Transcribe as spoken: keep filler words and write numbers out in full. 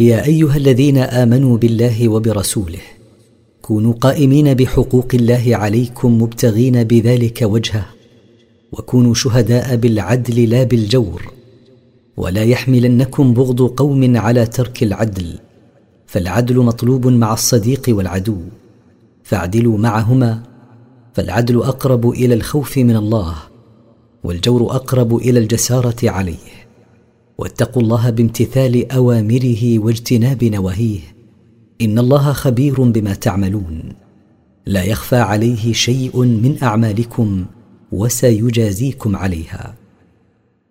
يا ايها الذين امنوا بالله وبرسوله كونوا قائمين بحقوق الله عليكم مبتغين بذلك وجهه، وكونوا شهداء بالعدل لا بالجور، ولا يحملنكم بغض قوم على ترك العدل، فالعدل مطلوب مع الصديق والعدو، فاعدلوا معهما، فالعدل اقرب الى الخوف من الله، والجور اقرب الى الجساره عليه. واتقوا الله بامتثال اوامره واجتناب نواهيه، ان الله خبير بما تعملون، لا يخفى عليه شيء من اعمالكم وسيجازيكم عليها.